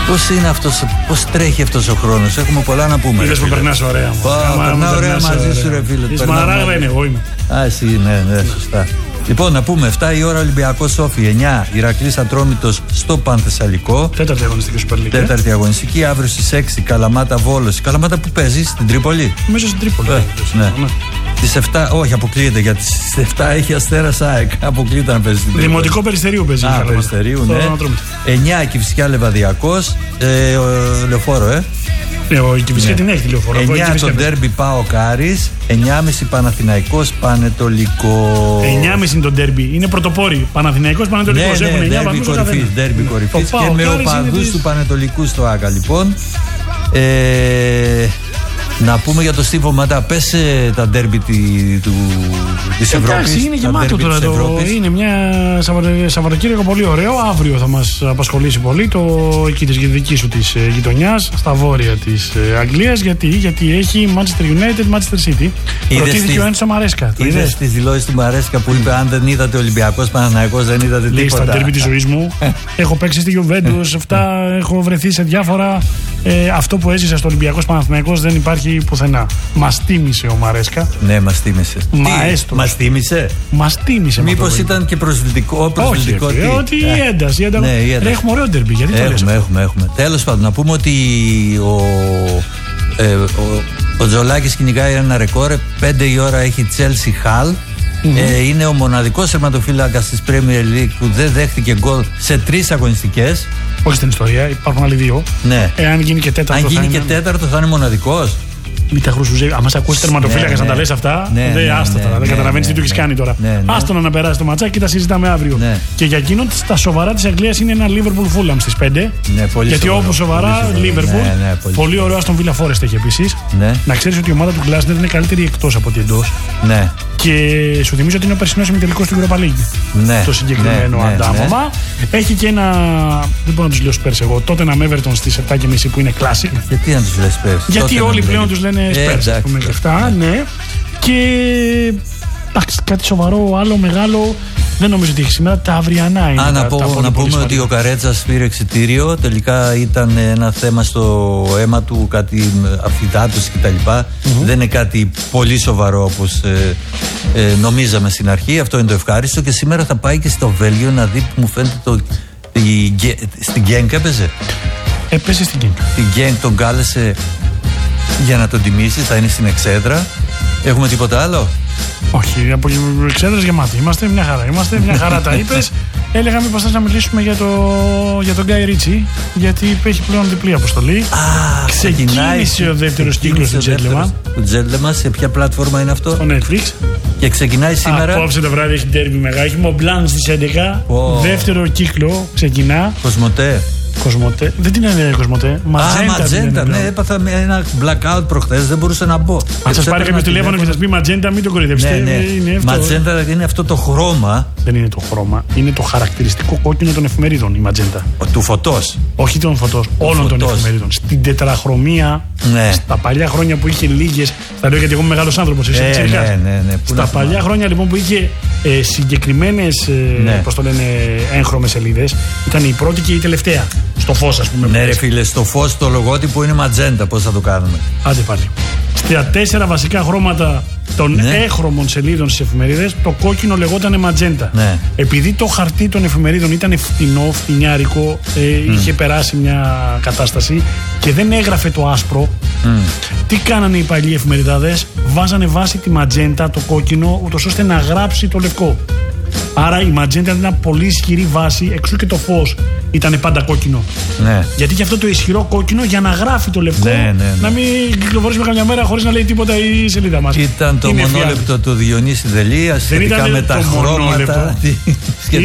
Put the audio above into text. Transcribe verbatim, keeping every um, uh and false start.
Πώς είναι αυτός, πώς τρέχει αυτός ο χρόνος, έχουμε πολλά να πούμε. Είδες που περνάς ωραία. Περνάω ωραία μαζί σου, ρε φίλε. Η Σμαράγδα είναι εγώ είμαι. Α, εσύ, ναι, ναι, σωστά. Λοιπόν, να πούμε, εφτά η ώρα Ολυμπιακός Σόφι, εννιά Ηρακλής Ατρόμητος στο Πανθεσσαλικό. Τέταρτη αγωνιστική Super League. Τέταρτη αγωνιστική, αύριο στις έξι Καλαμάτα Βόλος. Καλαμάτα που παίζει, στην Τρίπολη. Μέσα στην Τρίπολη. Ε, ναι. ναι. Στις εφτά, όχι, αποκλείεται γιατί στις εφτά έχει Αστέρας ΑΕΚ. Αποκλείεται να παίζει στην Τρίπολη. Δημοτικό Περιστερίου παίζει. Α, Περιστερίου, ναι. εννιά Κηφισιά Λεβαδιακός. Ε, ο, λεωφόρο, ε. Ναι, ο Κηφισιά την έχει τη λεωφόρο. εννιά το ντέρμπι Πάο Κάρις. εννιά και μισή Παναθηναϊκός Πανετολικό. εννιά και μισή το ντέρμπι. Είναι πρωτοπόροι. Παναθηναϊκός Πανετολικός. Ναι, ναι, ντέρμπι κορυφής. Ντέρμπι κορυφής. Και με οπαδούς του Πανετολικού στο ΆΚΑ, λοιπόν. Ε, να πούμε για το Στίβο Μαντά. Πες ε, τα ντέρμπι τη, της Ευρώπης. Εντάξει, είναι γεμάτο τώρα. Το, είναι μια Σαββατοκύριακο πολύ ωραίο. Αύριο θα μας απασχολήσει πολύ το εκεί της δική σου της ε, γειτονιάς, στα βόρεια της ε, Αγγλίας. Γιατί, γιατί έχει Manchester United, Manchester City. Προτίθηκε ο Έντσο Μαρέσκα. Είδες τις δηλώσεις του Μαρέσκα που είπε: αν δεν είδατε Ολυμπιακός Παναθηναϊκός, δεν είδατε τίποτα. Στα ντέρμπι της ζωής μου. Έχω παίξει στη Juventus, αυτά έχω βρεθεί σε διάφορα. Ε, αυτό που έζησα στο Ολυμπιακός Παναθηναϊκός δεν υπάρχει πουθενά. Μας τίμησε ο Μαρέσκα. Ναι, μας τίμησε. Μαέστρος. Μας τίμησε. Μας τίμησε. Μήπως ήταν και προσβλητικό. προσβλητικό όχι, τι? Ότι η ένταση. Η ναι, η ένταση. Έχουμε ωραίο ντερμπι. Γιατί έχουμε, το λες έχουμε, έχουμε. Τέλος πάντων, να πούμε ότι ο, ε, ο, ο Τζολάκης κυνηγάει ένα ρεκόρ. πέντε η ώρα έχει Chelsea Hull. Mm-hmm. Ε, είναι ο μοναδικός τερματοφύλακας της Premier League που δεν δέχτηκε γκολ σε τρεις αγωνιστικές. Όχι στην ιστορία, υπάρχουν άλλοι δύο. Ναι. Εάν γίνει και τέταρτο. Αν γίνει θα και είναι... τέταρτο θα είναι μοναδικός. Μην τα χρουσουζέ. Αν μας ακούσει τερματοφύλακα ναι, να ναι. τα λες αυτά, ναι, δεν ναι, άστα ναι, τώρα. Ναι, δεν καταλαβαίνεις ναι, τι του έχεις ναι, κάνει τώρα. Ναι, ναι. Άστο να περάσει το ματσάκι και τα συζητάμε αύριο. Ναι. Και για εκείνον τα σοβαρά της Αγγλίας είναι ένα Liverpool Fulham στις πέντε. Ναι, πολύ γιατί σοβαρό, όπως σοβαρά Liverpool. Ναι, ναι, πολύ, πολύ ωραίο Aston Villa Forest έχει επίσης. Ναι. Να ξέρεις ότι η ομάδα του Glasner είναι καλύτερη εκτός από ότι εντός. Ναι. Και σου θυμίζω ότι είναι ο περσινός ημιτελικός του Europa League. Ναι. Το συγκεκριμένο ναι, αντάμωμα. Ναι. Έχει και ένα. Δεν μπορώ να τους λέω Spurs εγώ. Τότε ένα Everton στις επτά και μισή που είναι classic. Γιατί να τους λες Spurs? Γιατί όλοι πλέον τους λένε Spurs. Α πούμε και αυτά, ναι. Και. Εντάξει, κάτι σοβαρό, άλλο μεγάλο. Δεν νομίζω ότι έχει σήμερα. Τα αυριανά είναι. Α, τα, να, πω, τα να πούμε ότι ο Καρέτσας πήρε εξιτήριο. Τελικά ήταν ένα θέμα στο αίμα του, κάτι αφυδάτωση κτλ. Mm-hmm. Δεν είναι κάτι πολύ σοβαρό όπως ε, ε, νομίζαμε στην αρχή. Αυτό είναι το ευχάριστο. Και σήμερα θα πάει και στο Βέλγιο να δει που μου φαίνεται το. Η, στην Γκένκ έπαιζε. Έπαιζε στην Γκένκ. Την Γκένκ τον κάλεσε για να τον τιμήσει. Θα είναι στην Εξέδρα. Έχουμε τίποτα άλλο? Όχι, από εξέδρες γεμάτοι είμαστε, μια χαρά είμαστε, μια χαρά τα είπες. Έλεγα μήπως θες να μιλήσουμε για, το, για τον Γκάι Ρίτσι, γιατί έχει πλέον διπλή αποστολή. Α, ξεκίνησε ο δεύτερος κύκλος του Gentleman. Του Gentleman, σε ποια πλατφόρμα είναι αυτό? Στο Netflix. Και ξεκινάει σήμερα. Απόψε το βράδυ έχει ντέρμπι μεγάλο, έχει Μομπλάν στις έντεκα, oh. δεύτερο κύκλο ξεκινά. Κοσμοτέ. Κοσμοτέ. Δεν την έλεγε Κοσμοτέ. Ματζέντα. Α, Ματζέντα. Ναι, έπαθα ένα blackout προχθές, δεν μπορούσα να μπω. Αν σας πάρει κάποιο τηλέφωνο και σας πει Ματζέντα, μην το κορυδευτείτε. Ναι, ναι. Ματζέντα είναι αυτό το χρώμα. Δεν είναι το χρώμα. Είναι το χαρακτηριστικό κόκκινο των εφημερίδων η ματζέντα. Του φωτός. Όχι των φωτός, όλων των εφημερίδων. Στην τετραχρωμία, ναι. Στα παλιά χρόνια που είχε λίγες. Θα λέω γιατί εγώ είμαι μεγάλος άνθρωπος. Εσύ ε, ναι, ναι, ναι. Στα παλιά χρόνια λοιπόν που είχε ε, συγκεκριμένες ε, ναι. πώς το λένε, έγχρωμες σελίδες, ήταν η πρώτη και η τελευταία. Στο φως, ας πούμε. Ναι, ρε φίλε, στο φως το λογότυπο είναι ματζέντα. Πώς θα το κάνουμε? Άντε πάλι. Στα τέσσερα βασικά χρώματα των ναι. έχρωμων σελίδων στις εφημερίδες, το κόκκινο λεγόταν ματζέντα. Ναι. Επειδή το χαρτί των εφημερίδων ήταν φτηνό, φτηνιάρικο, ε, mm. είχε περάσει μια κατάσταση και δεν έγραφε το άσπρο, mm. τι κάνανε οι παλιοί εφημεριδάδες? Βάζανε βάση τη ματζέντα, το κόκκινο, ούτως ώστε να γράψει το λευκό. Άρα η ματζέντα ήταν μια πολύ ισχυρή βάση, εξού και το φως ήταν πάντα κόκκινο. Ναι. Γιατί και αυτό το ισχυρό κόκκινο για να γράφει το λευκό, ναι, ναι, ναι. να μην κυκλοφορήσουμε καμιά μέρα χωρίς να λέει τίποτα η σελίδα μας. Ήταν το είναι μονόλεπτο του Διονύση Δελία σχετικά με τα χρώματα.